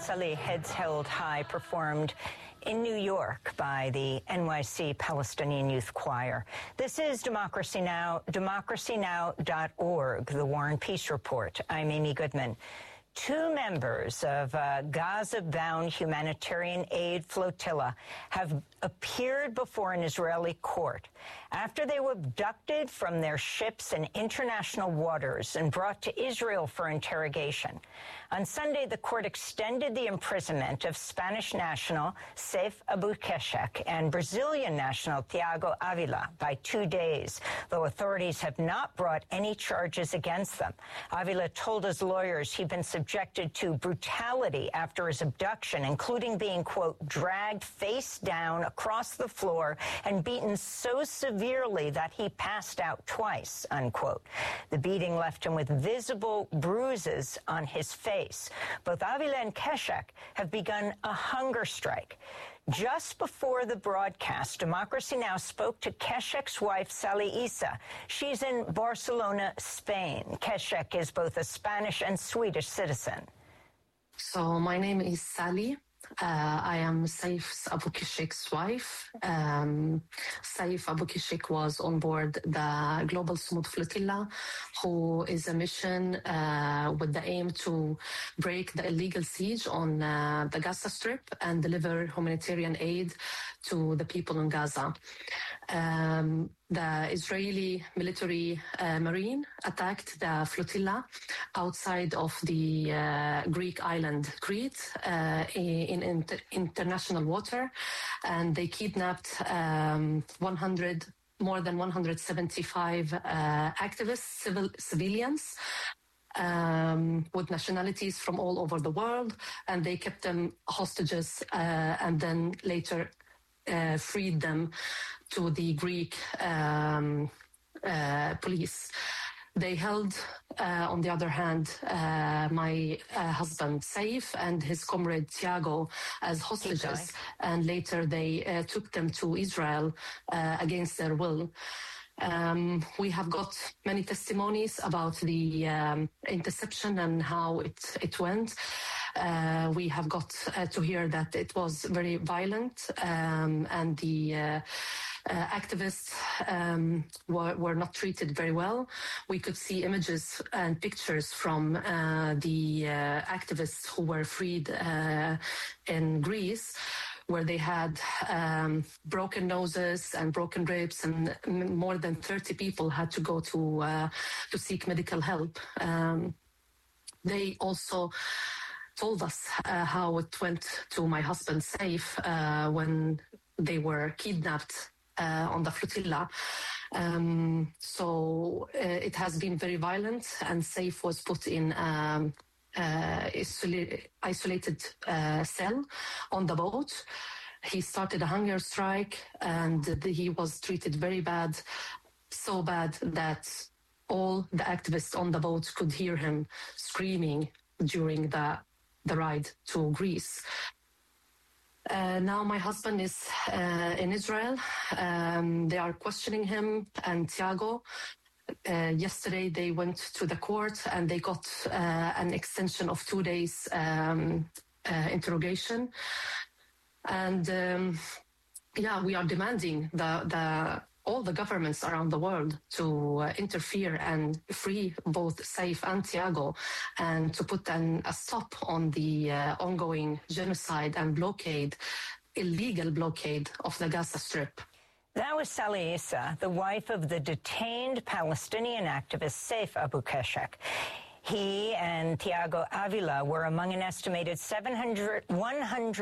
Salih, Heads Held High, performed in New York by the NYC Palestinian Youth Choir. This is Democracy Now!, democracynow.org, the War and Peace Report. I'm Amy Goodman. Two members of a Gaza-bound humanitarian aid flotilla have appeared before an Israeli court after they were abducted from their ships in international waters and brought to Israel for interrogation. On Sunday, the court extended the imprisonment of Spanish national Saif Abu-Keshek and Brazilian national Thiago Avila by 2 days, though authorities have not brought any charges against them. Avila told his lawyers he'd been subjected to brutality after his abduction, including being, quote, dragged face down across the floor and beaten so severely that he passed out twice, unquote. The beating left him with visible bruises on his face. Both Avila and Keshek have begun a hunger strike. Just before the broadcast, Democracy Now! Spoke to Keshek's wife, Sally Issa. She's in Barcelona, Spain. Keshek is both a Spanish and Swedish citizen. So my name is Sally. I am Saif Abu-Keshek's wife. Saif Abu-Keshek was on board the Global Sumud Flotilla, who is a mission with the aim to break the illegal siege on the Gaza Strip and deliver humanitarian aid to the people in Gaza. The Israeli military marine attacked the flotilla outside of the Greek island Crete in international water, and they kidnapped more than 175 activists, civilians, with nationalities from all over the world, and they kept them hostages and then later freed them to the Greek police. They held, on the other hand, my husband Saif and his comrade Thiago as hostages, and later they took them to Israel against their will. We have got many testimonies about the interception and how it went. We have got to hear that it was very violent, and the activists were not treated very well. We could see images and pictures from the activists who were freed in Greece, where they had broken noses and broken ribs, and more than 30 people had to go to seek medical help. They also told us how it went to my husband Saif when they were kidnapped on the flotilla. So it has been very violent, and Saif was put in isolated cell on the boat. He started a hunger strike, and he was treated very bad, so bad that all the activists on the boat could hear him screaming during the ride to Greece. Now my husband is in Israel. They are questioning him and Thiago. Yesterday they went to the court and they got an extension of 2 days interrogation. And we are demanding all the governments around the world to interfere and free both Saif and Thiago, and to put a stop on the ongoing genocide and illegal blockade of the Gaza Strip. That was Sally Issa, the wife of the detained Palestinian activist Saif Abu-Keshek. He and Thiago Avila were among an estimated 100